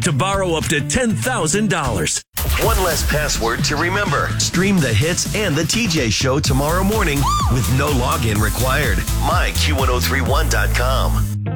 to borrow up to $10,000. One less password to remember. Stream the hits and the TJ Show tomorrow morning with no login required. MyQ1031.com.